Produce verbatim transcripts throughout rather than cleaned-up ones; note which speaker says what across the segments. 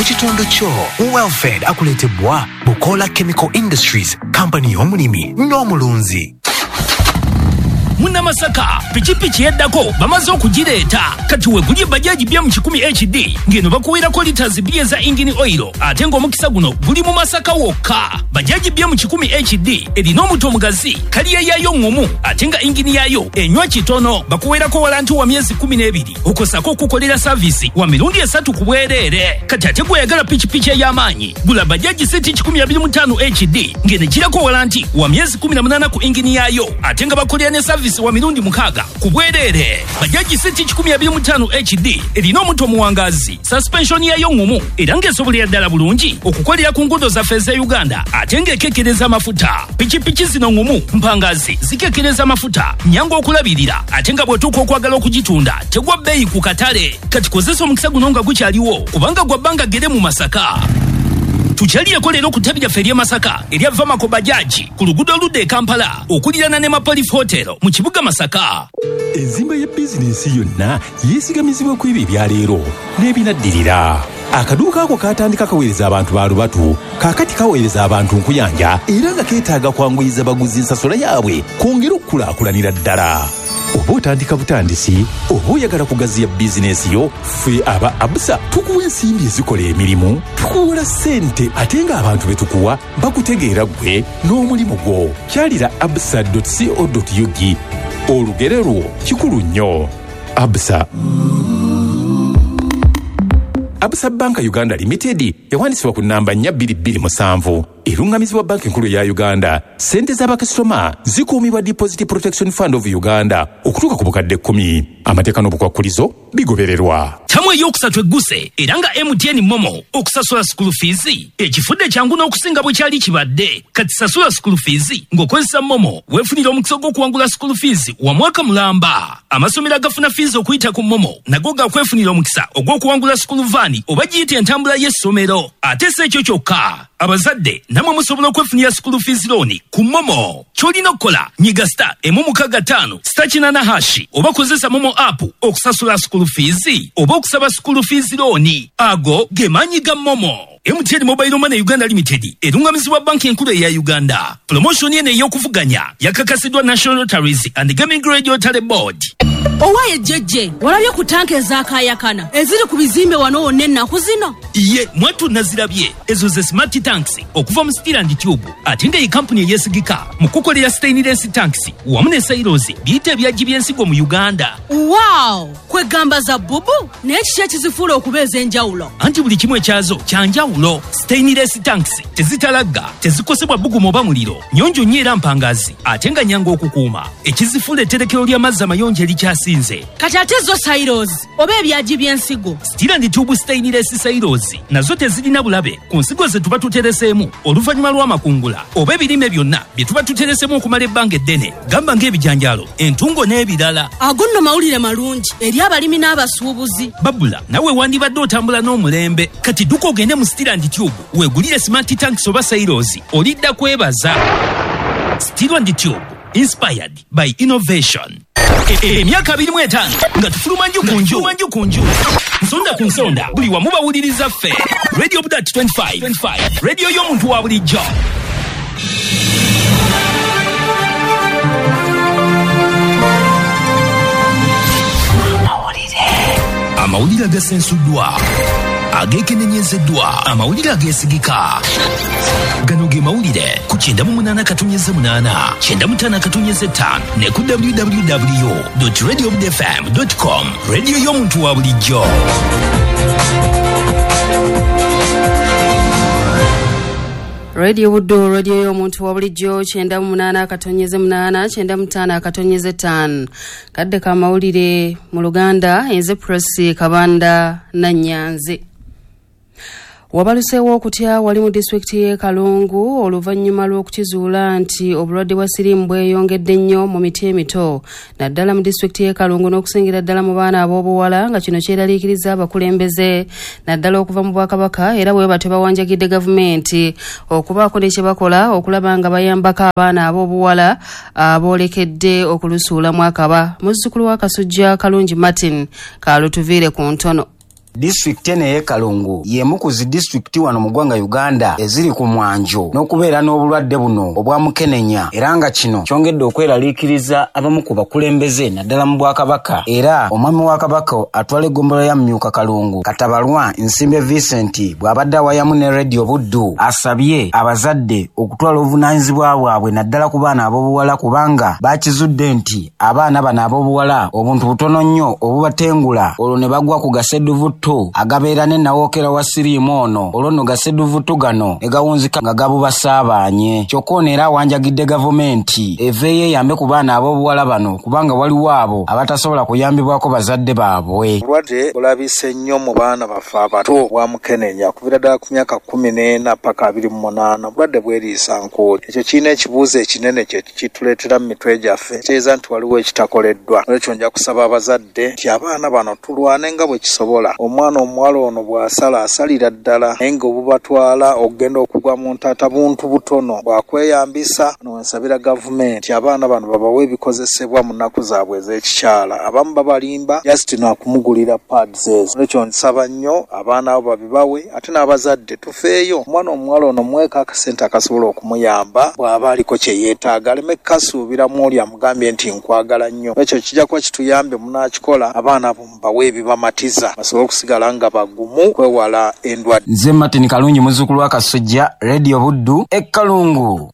Speaker 1: kitondo kyo Wellfed akuletebwa Bukola Chemical Industries, company y'omulimi n'omulunzi.
Speaker 2: Muna Masaka, pichi pichi yeddako bamaze okugireeta kati wegulye bajaji bya mu kikumi H D ngeno bakuwerako liters bbiri za engine oil ate ng'omukisa guno guli mu Masaka wokka. Bajaji bya mu kikumi H D erina omuto omugazi kaliya yayo ngomu ate nga engine yayo enywa kitono. Bakuwerako walanti wa myezi kumi n'ebiri okosako okukolera service wa mirundi esatu ku bwereere. Kati ate gweyagala pichi pichi ey'amaanyi gula bajaji seti kikumi abiri mu ttaano H D ngene girako walanti wa myezi kumi na munaana ku engine yayo ate nga bakolera ne service wa mirundi mukaga kubwerere. Bajaji seti kikumi abiri mu ttaano H D erina omuto muwangazi suspension yayo ngumu era ng'esobolera ddala bulungi okukolera ku nguudo zaffe za Uganda ate ng'ekekereza amafuta. Pichipichi zino ngumu mpangazi zikekereza amafuta nyangu okulabirira ate nga bw'otuuka okwagala okugitunda tegwa bbeeyi ku katale. Kati kozesa omukisa guno nga gukyaliwo kubanga gwa bbanga gere mu Masaka. Tukyaliyeko leero ku ttabi lyaffe ery'e Masaka erya Vamako Bajaji ku luguudo oludda e Kampala okulirana ne Mapolif Hotel mu kibuga Masaka.
Speaker 3: Enzimba ya bizinensi yonna yeesigamizibwa ku ebyo ebyaleero n'ebinaddirira. Akaduuka ako katandika kaweereza abantu ba lubatu kaakati kaweereza abantu nkuyanja era nga keetaaga kwanguyiza baguzi nsasula yaabwe kwongera okukulaakulanira ddala. Oba otandika butandisi oba oyagala kugaziya bizinensi yo, ffe aba Absa tukuwa ensimbi ezikola emirimu, tukuwola ssente ate nga abantu be tukuwa bakutegeera ggwe n'omulimu gwo. Kyalira absa dot co dot u g. Olugero lwo kikulu nnyo. Absa. Absa Bank Uganda Limited yawandiisibwa ku nnamba nnya bbiri bbiri musanvu. Erungamizibwa banki nkulu ya Uganda. Sente z'abakasitoma zikuumibwa Deposit Protection Fund of Uganda okutuuka ku bukadde kkumi. Amateeka n'obukwakkulizo bigobererwa.
Speaker 2: Tamu eyokusatu egguse era nga M T N Momo okusasula school fees ekifudde kyangu n'okusinga bwe kyali kibadde. Kati sasula school fees ng'okozesa Momo weefunira omukisa gw'okuwangula school fees wa mwaka mulamba. Amasomero agafuna fees okuyita ku Momo nago gakwefunira omukisa ogw'okuwangula school van oba giyita entambula y'essomero. Ate si ekyo kyokka, abazadde namwe musobola okwefunira school fees loan ku Momo. Kyolina okukola nyiga star emu mukaga ttaano star kinaana hashi oba kozesa Momo app okusasula school fees oba okusaba school fees loan. Ago ge maanyi ga Momo. M T N Mobile Money Uganda Limited erungamizibwa banki enkulu eya Uganda. Promotion eno ey'okuvuganya yakakasiddwa National Lotteries and Gaming Regulatory Board.
Speaker 4: Owaye jeje walabye ku tanke ezakayakana eziri ku bizimbe wano wonna ennaku zino.
Speaker 2: Iye mwatu nazirabye ezo ze smart tanks okuva mu Steel and Tube ate nga iyi company eyesigika mu kukolera stainless tanks wamu ne silos biyita ebyagi by'ensigo mu Uganda.
Speaker 4: Wow, kwegamba za bubu n'ekiki ekizifuula okubeeza enjawulo.
Speaker 2: Anti buli kimu ekyazo kyanjawulo. Stainless tanks tezitalagga, tezikosebwa bbugumu oba muliro, nnyonjo nnyo era mpangazi ate nga nyangu okukuuma. Ekizifuula etterekero ly'amazzi amayonjo erikyasinze.
Speaker 4: Kati ate zo silos oba ebyagi by'ensigo.
Speaker 2: Steel and Tube stainless silos nazo tezirina bulabe ku nsigo ze tuba tutereseemu oluvannyuma lw'amakungula oba ebirime byonna bye tuba tutereseemu okumala ebbanga eddene, gamba ng'ebijanjaalo, entungo n'ebirala.
Speaker 4: Ago nno mawulire malungi eri abalimi n'abasuubuzi.
Speaker 2: Babula nawe wandibadde otambula n'omulembe. Kati duka ogende mu Steel and Tube weegulire smart tanks oba silos olidda kwebaza. Steel and Tube, inspired by innovation. Emyaka abiri mu etaano nga tufuluma nju ku nju manju ku nju nsonda ku nsonda buli wamu bawuliriza ffe. Radio Budat twenty-five, radio y'omuntu wa bulijjo. Amawulire agasensuddwa, ageekenenyezeddwa, amawulire ageesigika. Gano ge mawulire ku kyenda mu munaana katonyeze munaana kyenda mu ttaano katonyeze ttaano ne ku w w w dot radio bud f m dot com. Radio y'omuntu wa bulijjo.
Speaker 5: Radio Buddo, radio y'omuntu wa bulijjo kyenda mu munaana katonyeze munaana kyenda mu ttaano katonyeze ttaano. Kadde ka mawulire mu Luganda enze Press Kabanda na Nyanze. Wabaluseewo okutya wali mu disitulikiti y'e Kalungu oluvannyuma lw'okukizuula nti obulwadde bwa siriimu bweyongedde nnyo mu miti emito naddala mu disitulikiti y'e Kalungu n'okusingira ddala mu baana ab'obuwala nga kino kyeraliikiriza abakulembeze naddala okuva mu Bwakabaka era bwe batyo bawanjagidde gavumenti okubaako ne kye bakola okulaba nga bayambako abaana ab'obuwala aboolekedde okulusuula mu akaba. Muzzukulu wa Kasujja Kalungi Martin kaalutuviire ku ntono.
Speaker 6: District ene ye Kalungu yemu ku zi district wano mu ggwanga Uganda eziri ku mwanjo n'okubeera n'obulwadde buno obwa mukenenya, era nga kino kyongedde okweraliikiriza abamu ku bakulembeze naddala mu Bwakabaka. Era omwami wa Kabaka atwala eggombolola ya Myuka Kalungu Katabalwa Nsimbe Vincent bw'abadde awayamu ne Radio Buddu asabye abazadde okutwala obuvunaanyizibwa bwabwe naddala ku baana ab'obuwala, kubanga bakizudde nti abaana bano ab'obuwala obuntu butono nnyo obubatengula olwo ne bagwa ku gasedduvutu agabeera ne nawookera wa siriimu ono, olwo nno gasedduvutu gano ne gawunzika nga gabubasaabaanye. Kyokka ono era awanjagidde gavumenti eveeyo eyambe ku baana ab'obuwala bano, kubanga waliwo abo abatasobola kuyambibwako bazadde baabwe.
Speaker 7: Obulwadde bulabise nnyo mu baana baffe abato bwa mukenenya kuviira ddala ku myaka kumi n'ena paka abiri mu munaana. Obulwadde bweriisa nkuuli. Ekyo kirina ekibuuzo ekinene kye kituleetera mu mitwe gyaffe, kitegeeza nti waliwo ekitakoleddwa. Olwekyo nja kusaba abazadde nti abaana bano tulwane nga bwe kisobola. Omwana omuwala ono bw'asala asalira ddala, naye nga obubatwala okugenda okugwa mu ntaata buntu butono bwakweyambisa. Nsabira gavumenti abaana bano babawe ebikozesebwa mu nnaku zaabwe ez'ekikyala. Abamu babalimba jasiti n'akumugulira pads ezo. Olwekyo nsaba nnyo abaana abo babibawe, ate n'abazadde tufeeyo. Omwana omuwala ono muweeko akasente akasobola okumuyamba bw'aba aliko kye yeetaaga, aleme kukasuubiramu oli amugambye nti nkwagala nnyo. Olwekyo kijja kuba kituyambe munaakikola abaana abo mubawe ebibamatiza basobole okusigala nga bagumu kwewala endwadde.
Speaker 6: Nze Martin Kalungi muzzukulu wa Kasujja, Radio Buddu e Kalungu.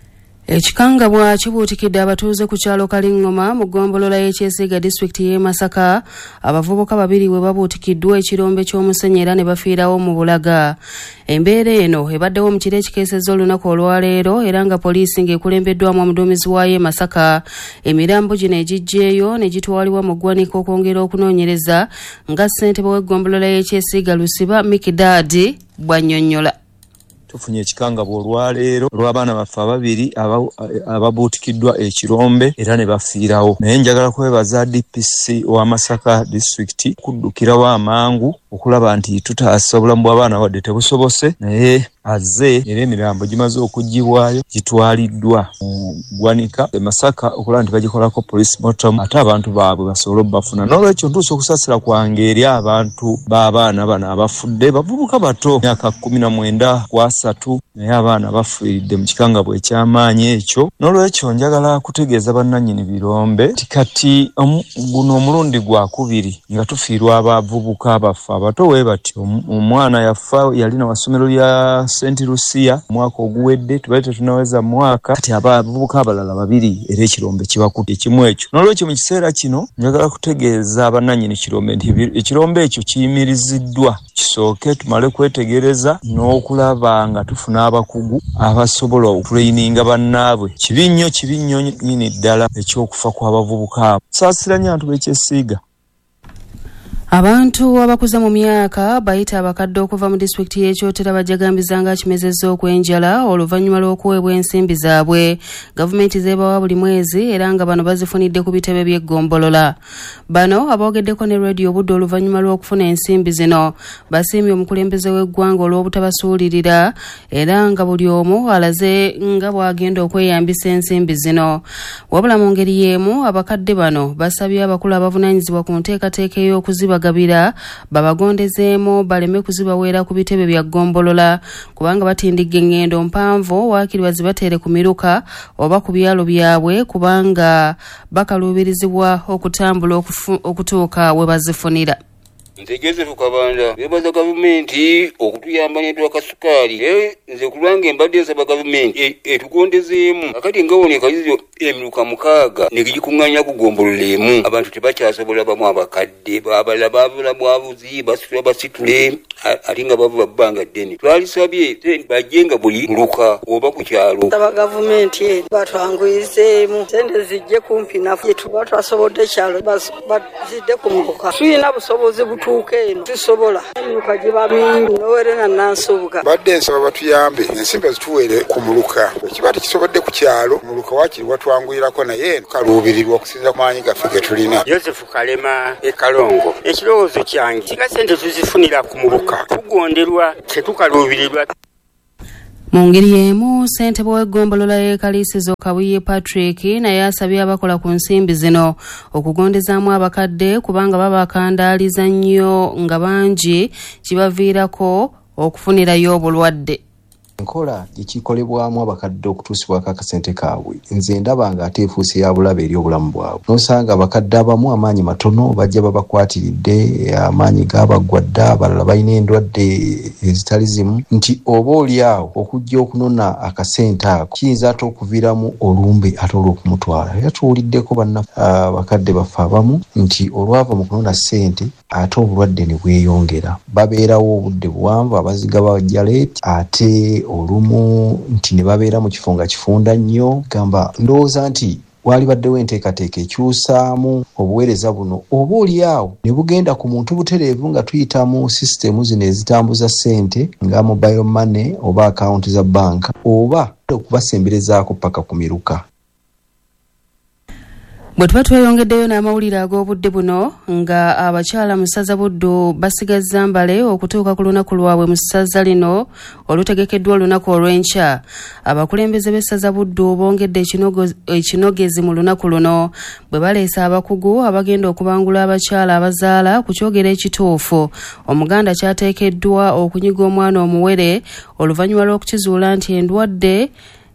Speaker 5: Ekikangabwa kibuutikidde abatuuze ku kyalo Kalingoma mu ggombolola y'Ekyesiiga district y'e Masaka. Abavubuka babiri we babuutikiddwa ekirombe ky'omusenyu era ne bafiirawo mu Bulaga. Embeera eno ebaddewo mu kiro ekikeesezza olunaku olwaleero, era nga poliisi ng'ekulembeddwamu omuduumizi waayo e Masaka. Emirambo gino egiggyeeyo ne gitwalibwa mu ggwanika okwongera okunoonyereza, nga ssentebe w'eggombolola y'Ekyesiiga Lusiba Mikidaadi bw'annyonnyola.
Speaker 8: Tufunye ekikangabwa olwaleero olw'abaana baffe ababiri ababuutikiddwa ekirombe era ne bafiirawo. Naye njagala kwebaza D P C wa Masaka district kuddukirawo amangu okulaba nti tutaasa obulamu bw'abaana wadde tebusobose, naye azze era emirambo gimaze okuggibwayo gitwaliddwa mu ggwanika e Masaka okulaba nti bagikolako police mortem ate abantu baabwe basobole obbafuna. N'olwekyo ntuusa okusaasira kwange eri abantu b'abaana bano abafudde bavubuka bato myaka kumi na mwenda ku asatu, naye abaana bafiiridde mu kikangabwa eky'amaanyi ekyo. N'olwekyo njagala kutegeeza bannannyini birombe ti kati guno omulundi gwakubiri nga tufiirwa abavubuka baffe abato we bati. Omwana yafa yalina wasomero lya Saint Lucia mwaka oguwedde, tubale tetunaweza mwaka, kati abavubuka abalala babiri era ekirombe kibakutte ekimu ekyo. N'olwekyo mu kiseera kino njagala kutegeeza abannannyini kirombe nti ekirombe ekyo kiyimiriziddwa kisooke tumale kwetegereza n'okulaba nga tufuna abakugu abasobola okuleyininga bannaabwe. Kibi nnyo kibi nnyo nnyini ddala ekyokufa kw'abavubuka abo. Saasiranye abantu b'Ekyesiiga.
Speaker 5: Abantu abakuza mu myaka bayita abakadde okuva mu disitulikiti y'Ekyotera bajagambiza nga kimezezza okwenjala oluvannyuma lw'okuweebwa ensimbi zaabwe. Gavumenti zeebawa buli mwezi era nga bano bazifunidde ku bitebe by'eggombolola. Bano aboogeddeko ne Radio Buddu oluvannyuma lw'okufuna ensimbi zino basiimye omukulembeze w'eggwanga olw'obutabasuulirira era nga buli omu alaze nga bw'agenda okweyambisa ensimbi zino. Wabula mu ngeri y'emu abakadde bano basabye abakulu abavunaanyizibwa ku nteekateeka ey'okuziba gabira babagondezeemu baleme kuzibaweera ku bitebe bya ggombolola kubanga batindigga engendo mpanvu waakiri bazibateere ku miruka oba ku byalo byabwe kubanga bakaluubirizibwa okutambula okutuuka we bazifunira.
Speaker 9: Ntegeze tukabanda bebaza gavumenti okutuyamba n'etwa kasukaali nze kulwanga embadde nsaba gavumenti etugondezeemu akati nga woneka izo emiruka mukaaga negikunganya kugombolola emu abantu tebakyasobola bamu abakadde babala babula bwabuzi basitula basitule ati nga bavuba bbanga ddene twalisabye bajjenga buli muluka oba ku kyalo
Speaker 10: saba gavumenti batwanguyizeemu sente zijje kumpi naffe tuba twasobodde kyalo bazidde ku muluka tuyina busobozi tuuke eno tusobola emiruka giba mingi nowere na nansubuga
Speaker 11: badde nsaba batuyambe ensimbi zituweere ku muluka ekiba tekisobodde ku kyalo muluka wakiri watwanguyirako naye kaluubirirwa okusinza ku maanyi gaffe ge tulina.
Speaker 12: Joseph Kalema e Kalongo ekirowoozo kyange singa sente tuzifunira ku muluka tugonderwa tetukaluubirirwa.
Speaker 5: Mu ngeri y'emu ssentebe w'eggombolola y'ekaliisizo Kabuye Patrick naye asabye abakola ku nsimbi zino okugondezaamu abakadde kubanga babakandaaliza nnyo nga bangi kibaviirako okufunirayo obulwadde.
Speaker 13: Nkola ekikolebwamu abakadde okutuusibwako akasente kaabwe nze ndaba nga ate efuuse ya bulabe eri obulamu bwabwe. N'osanga abakadde abamu amaanyi matono bajja babakwatiridde, amaanyi gaabagwadde, abalala balina endwadde ezitali zimu, nti oba oli awo okujja okunona akasente ako kiyinza ate okuviiramu olumbe ate olw'okumutwala. Era tuwuliddeko bannaffe abakadde baffe abamu nti olwava mu kunona ssente ate obulwadde ne bweyongera. Babeerawo obudde buwanvu, abaziga bajja leeti, ate olumu nti ne babeera mu kifo nga kifunda nnyo. Gamba ndowooza nti wali baddewo enteekateeka ekyusaamu obuweereza buno oba oli awo ne bugenda ku muntu butereevu nga tuyitamu sisitemu zino ezitambuza ssente nga mobile money oba akawunti za banka oba okubasemberezaako paka ku miruka.
Speaker 5: Bwe tuba tweyongeddeyo n'amawulire ag'obudde buno nga abakyala mu ssaza Buddu basigazza mbale okutuuka ku lunaku lwabwe mu ssaza lino olutegekeddwa olunaku olw'enkya. Abakulembeze b'essaza Buddu bongedde ekinogezi mu lunaku luno bwe baleesa abakugu abagenda okubangula abakyala abazaala ku kyogero ekituufu. Omuganda kyateekeddwa okunyiga omwana omuwere oluvannyuma lw'okukizuula nti endwadde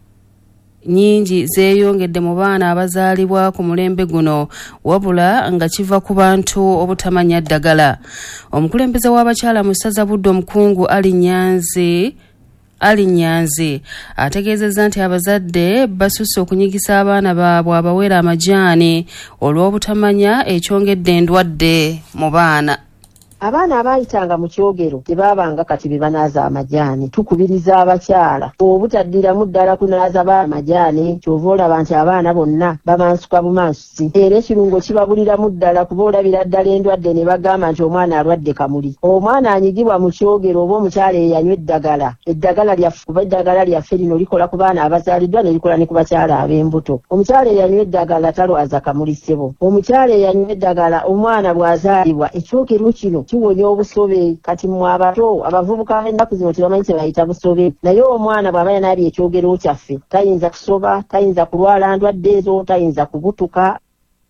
Speaker 5: nyingi zeeyongedde mu baana abazaalibwa ku mulembe guno wabula nga kiva ku bantu obutamanya ddagala. Omukulembeze w'abakyala mu ssaza Buddu omukungu Ali Nyanzi Ali Nyanzi ategeezezza nti abazadde basusse okunyigisa abaana baabwe abawera amajaani olw'obutamanya ekyongedde endwadde mu baana.
Speaker 14: Abaana abayitanga mu kyogero tebabanga kati be banaaza amajaani. Tukubiriza abakyala obutaddiramu ddala kunaaza ba amajaani, kyova olaba nti abaana bonna bamansuka bumansusi. Era ekirungo kibabuliramu ddala kuba olabira ddala endwadde ne bagamba nti omwana alwadde kamuli. Omwana anyigibwa mu kyogero oba omukyala eyanywa eddagala. Eddagala lyaffe kuba eddagala lyaffe lino likola ku baana abazaaliddwa ne likola ne ku bakyala ab'embuto. Omukyala eyanywa eddagala talwaza kamuli ssebo. Omukyala eyanywa eddagala omwana bw'azaalibwa ekyogero kino kiwonya obusobe. Kati mu abato abavubuka b'ennaku zino tebamanyi kye bayita busobe, naye omwana bw'aba yanaabye ekyogero kyaffe tayinza kusoba, tayinza kulwala ndwadde ezo, tayinza kubutuka.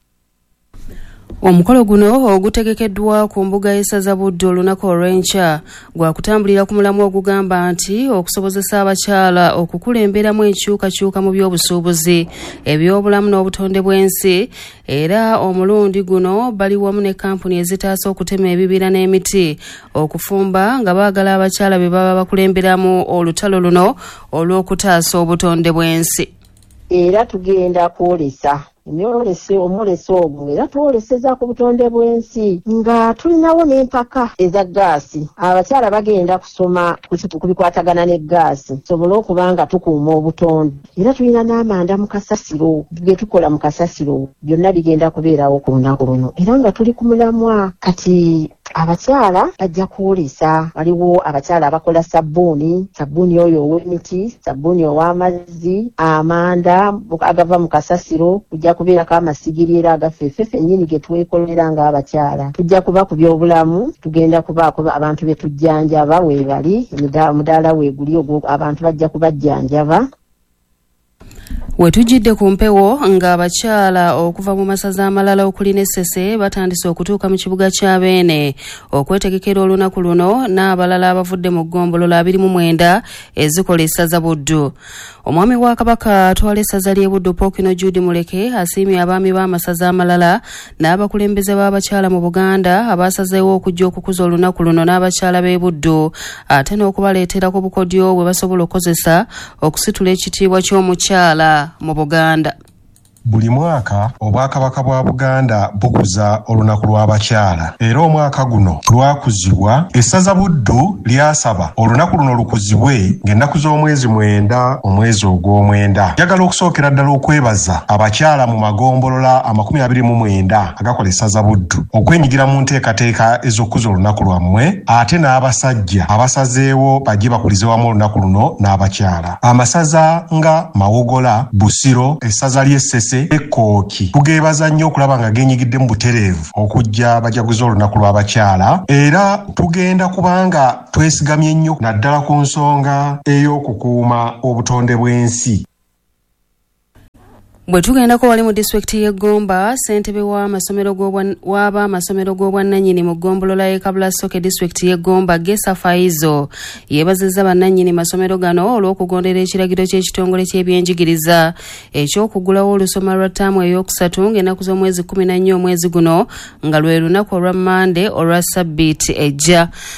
Speaker 5: Omukolo guno ogutegekeddwa ku mbuga y'essaza Buddu olunaku olw'enkya gwa kutambulira ku mulamwa ogugamba nti okusobozesa abakyala okukulemberamu enkyukakyuka mu by'obusuubuzi, ebyobulamu n'obutonde bw'ensi. Era omulundi guno bali wamu ne kampuni ezitaasa okutema ebibira n'emiti okufumba nga baagala abakyala be baba bakulemberamu olutalo luno olw'okutaasa obutonde bw'ensi.
Speaker 14: Era tugenda kwolesa emyolese omulese ogwo era twoleseza ku butonde bw'ensi nga tulinawo n'empaka eza gaasi. Abakyala bagenda kusoma ku bikwatagana ne gaasi sobole okuba nga tukuuma obutonde. Era tulina n'amanda mu kasasiro ge tukola mu kasasiro, byonna bigenda kubeerawo ku lunaku luno era nga tuli ku mulamwa. Kati abakyala bajja kwolesa, waliwo abakyala abakola sabbuuni, sabbuuni oyo ow'emiti, sabbuuni ow'amazzi, amanda agava mu kasasiro, kujja kubeerako amasigiri era agaffe ffennyini ge twekolera ng'abakyala. Tujja kuba ku byobulamu, tugenda kubaako abantu be tujjanjaba weebali, omudaala weeguli ogwo abantu bajja kubajjanjaba. Wetujjidde ku mpewo ng'abakyala okuva mu masaza amalala okuli n'Essese batandise okutuuka mu kibuga kya Beene okwetegekera olunaku luno n'abalala abavudde mu ggombolola abiri mu mwenda ezikola essaza Buddu. Omwami wa Kabaka atwala essaza ly'e Buddu Ppookino Judy Muleke asiimye abaami b'amasaza amalala n'abakulembeze b'abakyala mu Buganda abasazeewo okujja okukuza olunaku luno n'abakyala b'e Buddu ate n'okubaleetera ku bukodyo bwe basobola okukozesa okusitula ekitiibwa ky'omukyala mu Buganda.
Speaker 15: Buli mwaka Obwakabaka bwa Buganda bukuza olunaku lw'abakyala era omwaka guno lwakuzibwa essaza Buddu lyasaba olunaku luno lukuzibwe ng'ennaku z'omwezi mwenda omwezi ogw'omwenda. Njagala okusookera ddala okwebaza abakyala mu magombolola amakumi abiri mu mwenda agakola essaza Buddu okwenyigira mu nteekateeka ez'okukuza olunaku lwammwe ate n'abasajja abasazeewo bajje bakulize wamu olunaku luno n'abakyala. Amasaza nga Mawogola, Busiro, essaza ly'Essese, Kase Ekooki tugeebaza nnyo okulaba nga genyigidde mu butereevu okujja bajaguza olunaku lw'abakyala era tugenda kubanga twesigamye nnyo naddala ku nsonga ey'okukuuma obutonde bw'ensi.
Speaker 5: Bwe tugendako wali mu disitulikiti y'e Gomba, ssentebe w'amasomero w'aba amasomero g'obwannannyini mu ggombolola y'e Kabulasoke disitulikiti y'e Gomba Gesa Faizo yeebazizza bannannyini masomero gano olw'okugondera ekiragiro ky'ekitongole ky'ebyenjigiriza eky'okugulawo olusoma lwa ttaamu ey'okusatu ng'ennaku z'omwezi kkumi na nnya omwezi guno nga lwe lunaku olwa Mande olwa Ssabbiiti ejja.